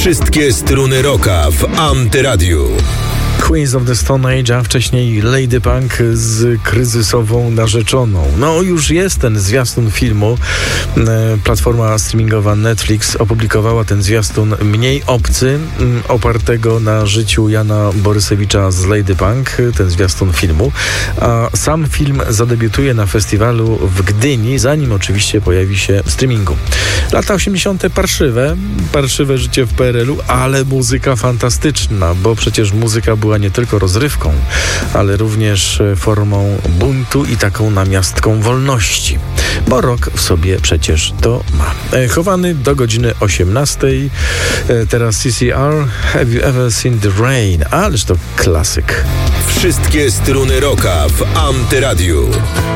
Wszystkie struny rocka w Antyradiu. Queens of the Stone Age, a wcześniej Lady Punk z kryzysową narzeczoną. No już jest ten zwiastun filmu. Platforma streamingowa Netflix opublikowała ten zwiastun mniej obcy, opartego na życiu Jana Borysewicza z Lady Punk, ten zwiastun filmu. A sam film zadebiutuje na festiwalu w Gdyni, zanim oczywiście pojawi się w streamingu. Lata 80. parszywe życie w PRL-u, ale muzyka fantastyczna, bo przecież muzyka była nie tylko rozrywką, ale również formą buntu i taką namiastką wolności. Bo rock w sobie przecież to ma. Chowany do godziny 18. Teraz CCR, Have You Ever Seen the Rain? Ależ to klasyk. Wszystkie struny rocka w Antyradiu.